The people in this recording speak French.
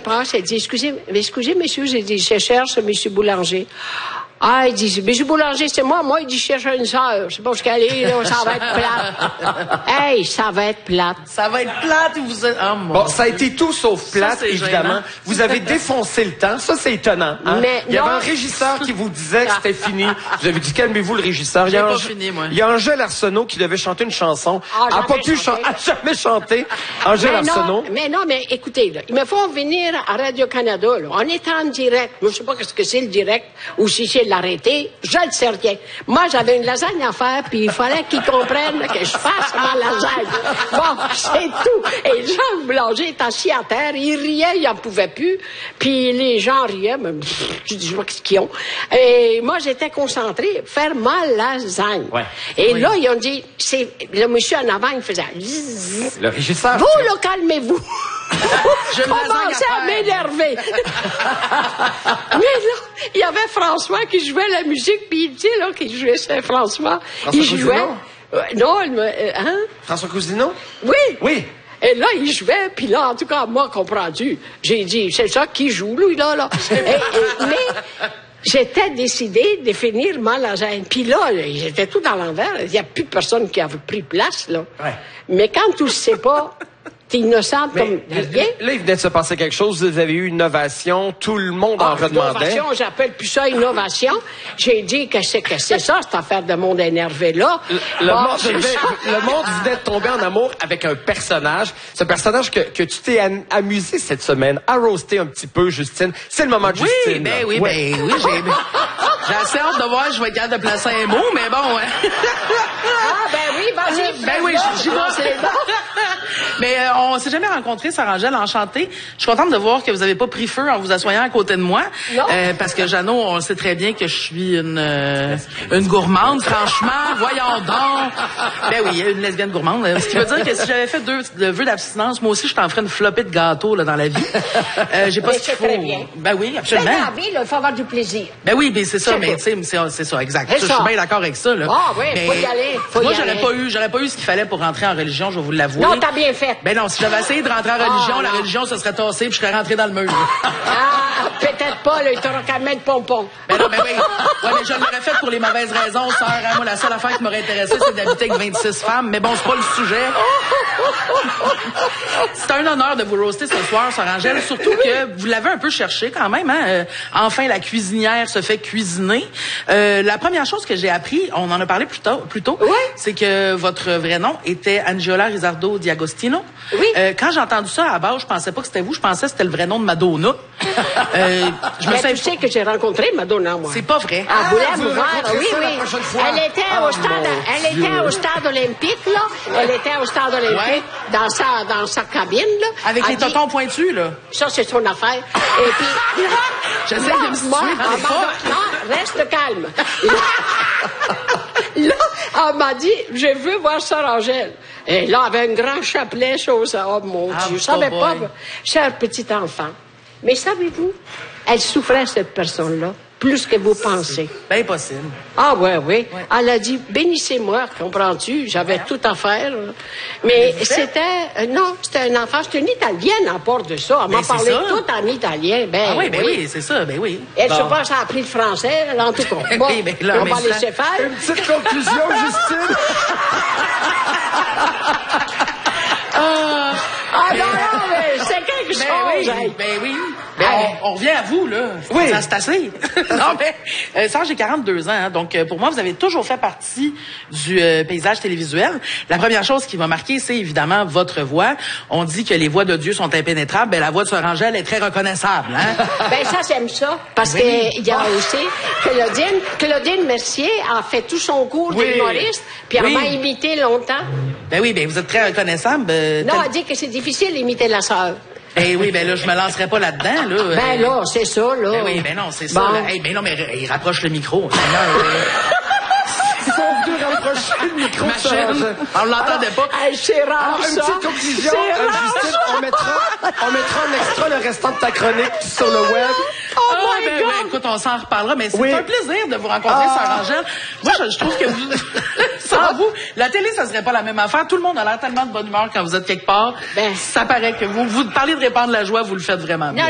passe, elle dit, excusez, monsieur, j'ai dit, je cherche monsieur Boulanger. Ah, il dit, monsieur Boulanger, c'est moi, il dit, je cherche une sœur. Je sais pas où qu'elle est, là, ça va être plate. Hey, ça va être plate. Ça va être plate ou vous êtes... Oh, bon, ça a été tout sauf plate, ça, évidemment. Gênant. Vous avez défoncé le temps. Ça, c'est étonnant. Hein? Mais il y avait un régisseur qui vous disait que c'était fini. Vous avez dit, calmez-vous, le régisseur. J'ai pas fini, moi. Il y a Angèle Arsenault qui devait chanter une chanson. Ah, a pas pu jamais chanter. Angèle Arsenault. Mais écoutez, là, il me faut venir à Radio-Canada, là. On est en direct. Je sais pas ce que c'est le direct ou si c'est l'arrêté. Je ne sais rien. Moi, j'avais une lasagne à faire, puis il fallait qu'ils comprennent que je fasse ma lasagne. Bon, c'est tout. Et Jean Boulanger est assis à terre, il riait, il n'en pouvait plus. Puis les gens riaient, mais je dis, je vois ce qu'ils ont. Et moi, j'étais concentrée, faire ma lasagne. Ouais. Et là, ils ont dit, c'est le monsieur en avant, il faisait... Le régisseur. Vous, là, calmez-vous. Je commençais à m'énerver. Mais là, il y avait François qui jouait la musique, puis il dit là qu'il jouait Saint-François. Il jouait. Non, hein? François Cousineau? Oui. Oui. Et là, il jouait, puis là, en tout cas, moi, comprendu. J'ai dit, c'est ça qui joue, lui, là. Mais j'étais décidée de finir ma lasagne. Puis là, j'étais tout dans l'envers. Il n'y a plus personne qui avait pris place, là. Ouais. Mais quand tu ne sais pas, t'es innocente comme rien. Là, il venait de se passer quelque chose. Vous avez eu une ovation. Tout le monde en redemandait. Innovation, j'appelle plus ça innovation. J'ai dit que c'est ça, cette affaire de monde énervé-là. Le monde venait de tomber en amour avec un personnage. Ce personnage que tu t'es amusé cette semaine à roaster un petit peu, Justine. C'est le moment de Justine. Oui, j'ai assez hâte de voir, je vais être capable de placer un mot, mais bon. Hein. Ah, ben oui, vas-y. Ben oui, j'y vais. Mais on s'est jamais rencontrés, Sarah Angèle, enchantée. Je suis contente de voir que vous avez pas pris feu en vous assoyant à côté de moi. Non. Parce que Jeannot, on sait très bien que je suis une gourmande, franchement. Voyons donc. Ben oui, une lesbienne gourmande. Ce qui veut dire que si j'avais fait 2 vœux d'abstinence, moi aussi, je t'en ferais une flopée de gâteaux là, dans la vie. J'ai pas ce qu'il faut. Très bien. Ben oui, absolument. Mais dans la vie, il faut avoir du plaisir. Ben oui, ben c'est ça, mais tu sais, c'est ça, exact. Je suis bien d'accord avec ça, là. Ah oui, faut y aller. Moi, j'aurais pas eu ce qu'il fallait pour rentrer en religion, je vais vous l'avouer. Non, t'as bien fait. Ben non, si j'avais essayé de rentrer en religion, la religion se serait tassée puis je serais rentré dans le mur. Ah, peut-être pas, là, il t'aura qu'à mettre pompon. Ben non, ben oui. Ouais, mais je l'aurais fait pour les mauvaises raisons, sœur. Hein. Moi, la seule affaire qui m'aurait intéressé, c'est d'habiter avec 26 femmes. Mais bon, c'est pas le sujet. C'est un honneur de vous roaster ce soir, Sœur Angèle, surtout que vous l'avez un peu cherché quand même. Hein? Enfin, la cuisinière se fait cuisiner. La première chose que j'ai appris, on en a parlé plus tôt, oui. C'est que votre vrai nom était Angela Rizzardo D'Agostino. Oui. Quand j'ai entendu ça à la base, je pensais pas que c'était vous, je pensais que c'était le vrai nom de Madonna. Tu sais que j'ai rencontré Madonna, moi. C'est pas vrai. À vous Boulay-Bouvard, oui. la prochaine fois. Elle était au stade olympique, là. Elle était au stade olympique, dans sa cabine, là. Avec les totons pointus, là. Ça, c'est son affaire. Et puis... J'essaie de me situer dans l'époque. Non, reste calme. Là, elle m'a dit, je veux voir Sœur Angèle. Et là, elle avait un grand chapelet, chose. Oh mon Dieu, je savais pas. Cher petit enfant. Mais savez-vous, elle souffrait, cette personne-là, plus que vous pensez. Bien possible. Ah oui. Elle a dit, bénissez-moi, comprends-tu? J'avais tout à faire. Mais c'était... non, c'était un enfant. C'était une Italienne à part de ça. Elle m'a parlé tout en italien. Ben, oui, c'est ça, ben oui. Elle, je sais pas, ça a appris le français, en tout cas. Bon, oui, là, on va laisser faire. Une petite conclusion, Justine. Non, mais c'est quelque chose. Ben oui. Ben, on revient à vous, là. Oui. Ça, c'est assez. Non, mais, ça, j'ai 42 ans, hein, donc, pour moi, vous avez toujours fait partie du paysage télévisuel. La première chose qui m'a marqué, c'est évidemment votre voix. On dit que les voix de Dieu sont impénétrables. Ben, la voix de Sœur Angèle est très reconnaissable, hein. Ben, ça, j'aime ça. Parce qu'il y a aussi Claudine Mercier a fait tout son cours d'humoriste, puis elle m'a imité longtemps. Ben oui, ben, vous êtes très reconnaissable. Non, elle dit que c'est difficile d'imiter la sœur. Eh oui, ben là, je me lancerai pas là-dedans, là. Ben là, c'est ça, là. Ben oui, ben non, c'est ça. Là. Hey, ben non, mais il rapproche le micro. Il faut venir rapprocher le micro. Machine. On l'entendait pas. Hey, c'est rare, Une petite conclusion, Justine, on mettra en extra le restant de ta chronique sur le web. Oh my God! Ben, écoute, on s'en reparlera, mais c'est un plaisir de vous rencontrer, Sœur Angèle. Moi, je trouve que vous, sans vous, la télé, ça serait pas la même affaire. Tout le monde a l'air tellement de bonne humeur quand vous êtes quelque part. Ben, ça paraît que vous parlez de répandre la joie, vous le faites vraiment bien.